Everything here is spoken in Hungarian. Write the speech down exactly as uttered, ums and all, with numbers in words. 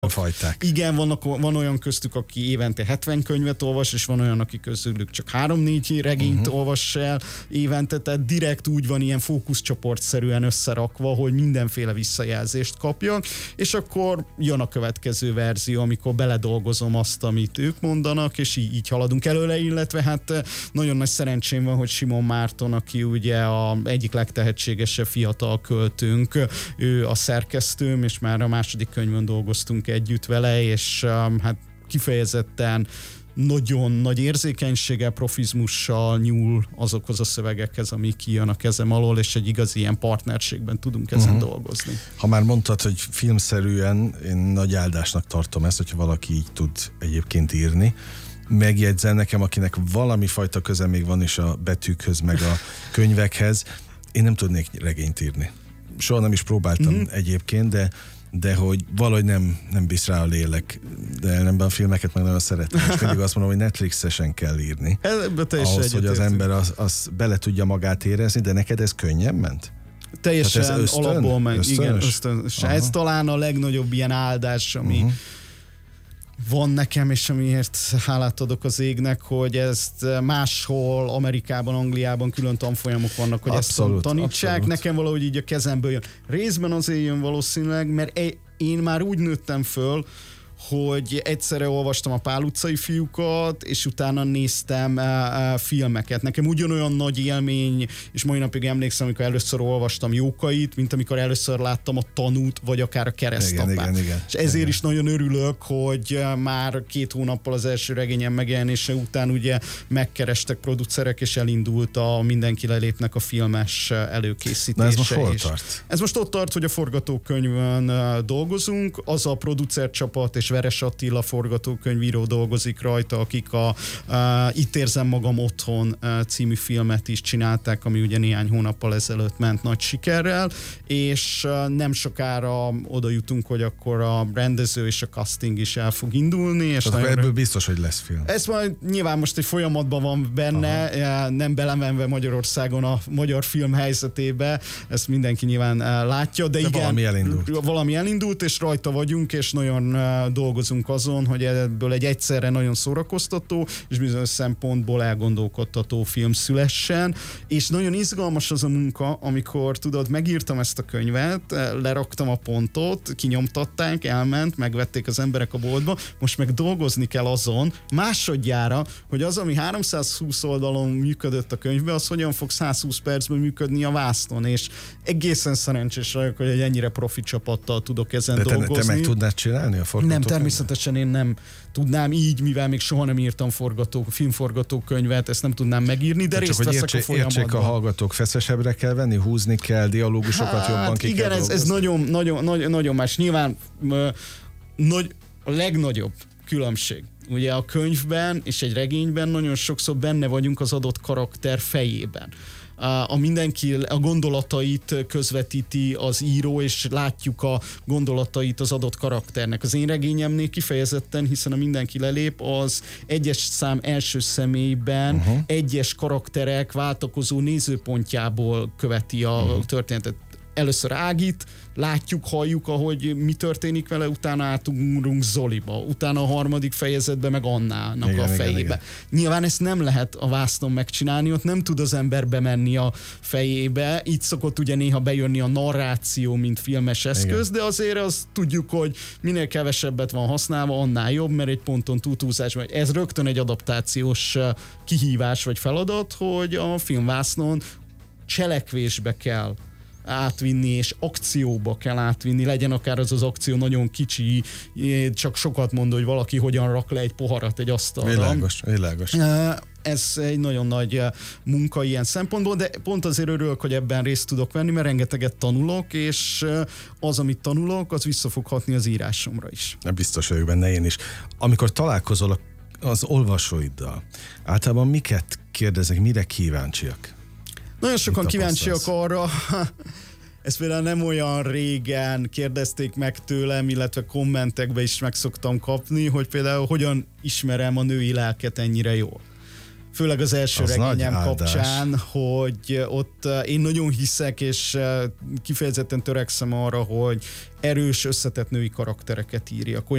fajták. Igen, vannak, van olyan köztük, aki évente hetven könyvet olvas, és van olyan, aki közülük csak három-négy regényt uh-huh. olvas el évente, tehát direkt úgy van ilyen fókuszcsoportszerűen összerakva, hogy mindenféle visszajelzést kapjak, és akkor jön a következő verzió, amikor beledolgozom azt, amit ők mondanak, és így, így haladunk előle, illetve hát nagyon nagy szerencsém van, hogy Simon Márton, aki ugye a egyik legtehetségesebb fiatal költőnk, ő a szerkesztőm, és már a második könyvön dolgoztunk együtt vele, és um, hát kifejezetten nagyon nagy érzékenységgel, profizmussal nyúl azokhoz a szövegekhez, ami kijön a kezem alól, és egy igazi ilyen partnerségben tudunk ezen uh-huh. dolgozni. Ha már mondtad, hogy filmszerűen, én nagy áldásnak tartom ezt, hogyha valaki így tud egyébként írni. Megjegyzem nekem, akinek valami fajta köze még van is a betűkhöz, meg a könyvekhez, én nem tudnék regényt írni. Soha nem is próbáltam uh-huh. egyébként, de de hogy valahogy nem, nem bisz rá a lélek, de ellenben a filmeket meg nagyon szeretem. És mindig azt mondom, hogy Netflixesen kell írni. Ahhoz, hogy az ember az, az bele tudja magát érezni, de neked ez könnyen ment? Teljesen ez ösztön? Alapból meg. Ösztönös? Igen, ösztönös. Ez talán a legnagyobb ilyen áldás, ami uh-huh. van nekem, és amiért hálát adok az égnek, hogy ezt máshol, Amerikában, Angliában külön tanfolyamok vannak, hogy abszolút, ezt tanítsák. Abszolút. Nekem valahogy így a kezemből jön. Részben azért jön valószínűleg, mert én már úgy nőttem föl, hogy egyszerre olvastam a Pál utcai fiúkat, és utána néztem uh, uh, filmeket. Nekem ugyanolyan nagy élmény, és mai napig emlékszem, amikor először olvastam Jókait, mint amikor először láttam a Tanút, vagy akár a Keresztapát. Igen, igen, igen. És ezért igen. is nagyon örülök, hogy uh, már két hónappal az első regényem megjelenése után ugye megkerestek producerek, és elindult a Mindenki lelépnek a filmes előkészítése. Na ez most hol is. tart? Ez most ott tart, hogy a forgatókönyvön uh, dolgozunk, az a producercsapat és Veres Attila forgatókönyvíró dolgozik rajta, akik a uh, Itt érzem magam otthon uh, című filmet is csinálták, ami ugye néhány hónappal ezelőtt ment nagy sikerrel, és uh, nem sokára oda jutunk, hogy akkor a rendező és a casting is el fog indulni. És tehát ebből röv... biztos, hogy lesz film. Ez majd nyilván most egy folyamatban van benne, aha. nem belemenve Magyarországon a magyar film helyzetébe, ezt mindenki nyilván uh, látja, de, de igen, valami elindult. valami elindult, és rajta vagyunk, és nagyon uh, dolgozunk azon, hogy ebből egy egyszerre nagyon szórakoztató, és bizonyos szempontból elgondolkodtató film szülessen, és nagyon izgalmas az a munka, amikor tudod, megírtam ezt a könyvet, leraktam a pontot, kinyomtatták, elment, megvették az emberek a boltba, most meg dolgozni kell azon másodjára, hogy az, ami háromszázhúsz oldalon működött a könyvben, az hogyan fog százhúsz percben működni a vásznon, és egészen szerencsés vagyok, hogy egy ennyire profi csapattal tudok ezen de te, dolgozni. te meg tudnád csinálni a forgatókönyvet? Nem, természetesen én nem tudnám így, mivel még soha nem írtam forgató, filmforgatókönyvet, ezt nem tudnám megírni, de, de részt veszek értsé, a folyamatban. Értsék a hallgatók, feszesebbre kell venni, húzni kell, dialógusokat hát, jobban ki igen, kell ez, ez nagyon, nagyon, nagyon, nagyon más. Nyilván uh, nagy, a legnagyobb különbség. Ugye a könyvben és egy regényben nagyon sokszor benne vagyunk az adott karakter fejében. A mindenki a gondolatait közvetíti az író, és látjuk a gondolatait az adott karakternek. Az én regényemnél kifejezetten, hiszen a Mindenki lelép, az egyes szám első személyben uh-huh. egyes karakterek váltakozó nézőpontjából követi a uh-huh. történetet. Először Ágit látjuk, halljuk, ahogy mi történik vele, utána átugrunk Zoliba, utána a harmadik fejezetben meg Annának igen, a fejébe. Igen, igen. Nyilván ezt nem lehet a vásznon megcsinálni, ott nem tud az ember bemenni a fejébe, így szokott ugye néha bejönni a narráció, mint filmes eszköz, igen. de azért azt tudjuk, hogy minél kevesebbet van használva, annál jobb, mert egy ponton túltúzás, vagy ez rögtön egy adaptációs kihívás vagy feladat, hogy a filmvásznon cselekvésbe kell átvinni, és akcióba kell átvinni, legyen akár az az akció nagyon kicsi, csak sokat mond, hogy valaki hogyan rak le egy poharat egy asztalra. Világos, világos. Ez egy nagyon nagy munka ilyen szempontból, de pont azért örülök, hogy ebben részt tudok venni, mert rengeteget tanulok, és az, amit tanulok, az vissza fog hatni az írásomra is. Biztos vagyok benne én is. Amikor találkozol az olvasóiddal, általában miket kérdezek, mire kíváncsiak? Nagyon sokan kíváncsiak arra, ezt például nem olyan régen kérdezték meg tőlem, illetve kommentekbe is meg szoktam kapni, hogy például hogyan ismerem a női lelket ennyire jól. főleg az első az regényem kapcsán, hogy ott én nagyon hiszek, és kifejezetten törekszem arra, hogy erős, összetett női karaktereket írjak. Olyan